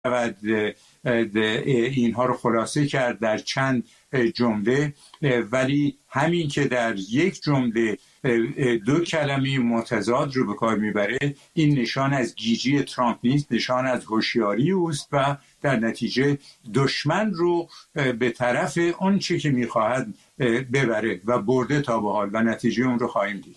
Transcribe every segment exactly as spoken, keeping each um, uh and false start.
اینها رو خلاصه کرد در چند جمله، ولی همین که در یک جمله دو کلمه متضاد رو به کار میبره، این نشان از گیجی ترامپ نیست، نشان از هوشیاری اوست و در نتیجه دشمن رو به طرف اون چه که میخواهد ببره و برده تا به حال و نتیجه اون رو خواهیم دید.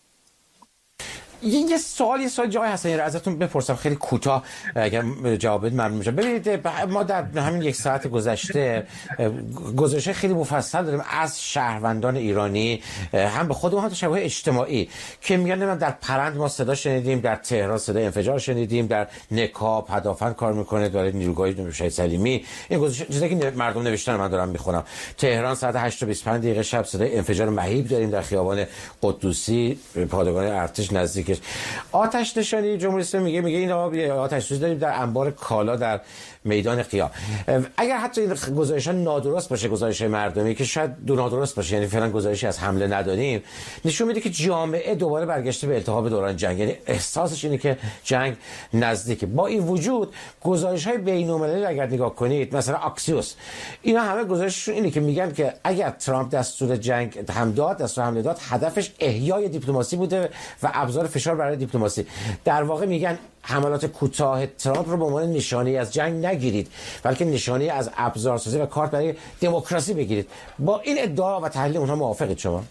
یه سوال یه سوال جای هستن را ازتون بپرسم خیلی کوتاه اگر جواب بدید ممنون میشم. ببینید ما در همین یک ساعت گذشته گزارش خیلی مفصل داریم از شهروندان ایرانی، هم به خودمون هم تو شبکه‌های اجتماعی، که میگن در پرند ما صدا شنیدیم، در تهران صدای انفجار شنیدیم، در نکا پدافند کار میکنه برای نیروگاه شهید سلیمی. این گزارش چیزی که مردم نوشتن من دارم میخونم. تهران ساعت هشت و بیست و پنج دقیقه شب صدای انفجار مهیب داریم در خیابان قدوسی، پادگان ارتش نزدیک آتش نشانی جمهوری اسلامی میگه میگه این آتش سوزی داریم در انبار کالا در میدان قیام. اگر حتی این گزارش ها نادرست باشه، گزارش مردمی که شاید دو نادرست باشه، یعنی فعلا گزارشی از حمله نداریم، نشون میده که جامعه دوباره برگشته به التهاب دوران جنگ، یعنی احساسش اینه که جنگ نزدیکه. با این وجود گزارش های بین المللی اگر نگاه کنید، مثلا آکسیوس، اینا همه گزارششون اینه که میگن که اگر ترامپ دستور جنگ هم داد، دستور حمله داد، هدفش احیای دیپلماسی بوده و ابزار فشار برای دیپلماسی. در واقع میگن حملات کوتاه ترامپ رو به عنوان نشانه از جنگ نگیرید، بلکه نشانه از ابزارسازی و کارت برای دموکراسی بگیرید. با این ادعا و تحلیل اونها موافقید شما؟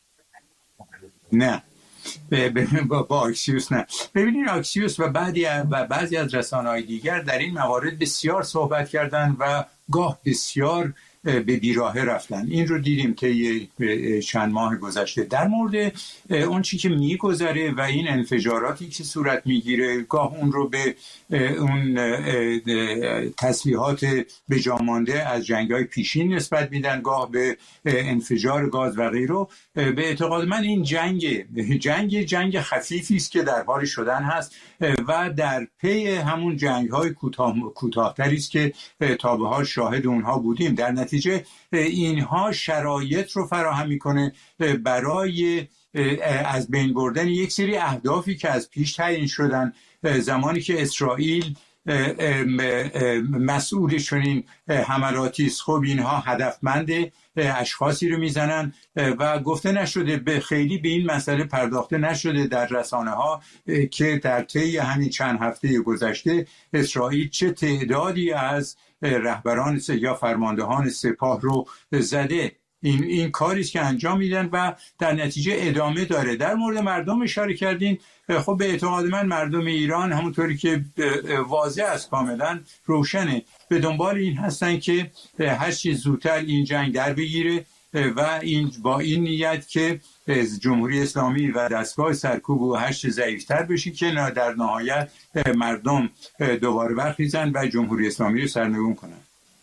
نه، با, با آکسیوس نه. ببینید آکسیوس و بعضی و بعضی از رسانه‌های دیگر در این موارد بسیار صحبت کردن و گاه بسیار به بیراهه رفتن. این رو دیدیم که چند ماه گذشته در مورد اون چی که میگذره و این انفجاراتی که صورت میگیره، گاه اون رو به اون تسلیحات به جا مانده از جنگ‌های پیشین نسبت میدن، گاه به انفجار گاز و غیره. به اعتقاد من این جنگ جنگ جنگ خفیفی است که در حال شدن هست و در پی همون جنگ‌های کوتاه کوتاه‌تری است که تا به حال شاهد اونها بودیم. در نتیجه اینها شرایط رو فراهم میکنه برای از بین بردن یک سری اهدافی که از پیش تعیین شدن. زمانی که اسرائیل مسئول چنین حملاتی است، خب اینها هدفمند اشخاصی رو میزنن و گفته نشده، به خیلی به این مسئله پرداخته نشده در رسانه ها که در طی همین چند هفته گذشته اسرائیل چه تعدادی از رهبران یا فرماندهان سپاه رو زده. این این کاری است که انجام میدن و در نتیجه ادامه داره. در مورد مردم اشاره کردین، خب به اعتقاد من مردم ایران همونطوری که واضح است، کاملا روشنه، به دنبال این هستن که هر چیز زودتر این جنگ در بگیره و این با این نیت که جمهوری اسلامی و دستگاه سرکوب و هشت ضعیفتر بشه که در نهایت مردم دوباره برخیزن و جمهوری اسلامی رو سرنگون کنن.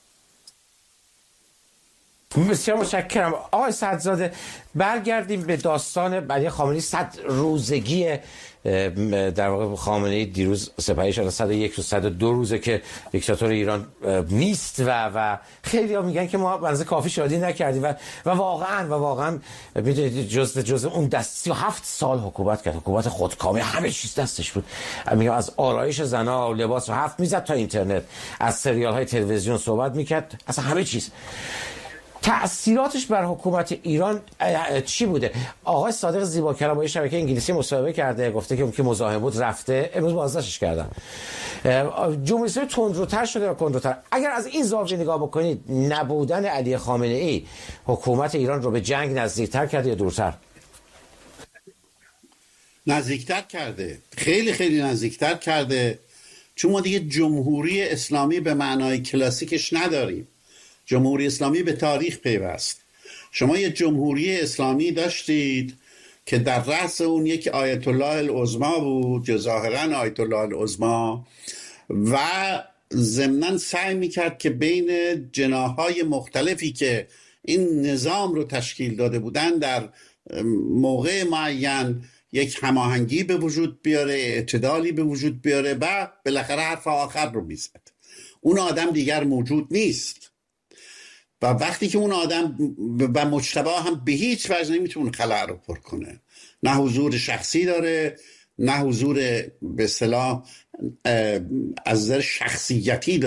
بسیار متشکرم آقای سدزاده. برگردیم به داستان علی خامنه‌ای، صد روزگی در واقع خامنه‌ای دیروز سپری شد، صد و یک روز صد و دو روزه که دیکتاتور ایران نیست و و خیلی ها میگن که ما بنظر کافی شادی نکردیم و و واقعا و واقعا میدونید جز جز اون دست سی و هفت سال حکومت کرد، حکومت خودکامه، همه چیز دستش بود. میگم از آرایش زنا و لباس و هفت میزد تا اینترنت، از سریال های تلویزیون صحبت میکرد، اصلا همه چیز. تأثیراتش بر حکومت ایران چی بوده؟ آقای صادق زیباکلام با یه شبکه انگلیسی مصاحبه کرده، گفته که اون که مزاحم بود رفته، امروز بازداشتش کردن. جمهوری اسلامی تندروتر شده و کندروتر. اگر از این زاویه نگاه بکنید، نبودن علی خامنه‌ای حکومت ایران رو به جنگ نزدیکتر کرده یا دورتر؟ نزدیکتر کرده، خیلی خیلی نزدیکتر کرده، چون ما دیگه جمهوری اسلامی به معنای کلاسیکش نداریم. جمهوری اسلامی به تاریخ پیوست. شما یه جمهوری اسلامی داشتید که در رأس اون یک آیت الله العظمی بود، که ظاهراً آیت الله العظمی، و ضمناً سعی میکرد که بین جناح‌های مختلفی که این نظام رو تشکیل داده بودن در موقع معین یک هماهنگی به وجود بیاره، اعتدالی به وجود بیاره و بالاخره حرف آخر رو میزد. اون آدم دیگر موجود نیست و وقتی که اون آدم و مجتبی هم به هیچ وجه نمیتونه خلأ رو پر کنه، نه حضور شخصی داره، نه حضور به اصطلاح از نظر شخصیتی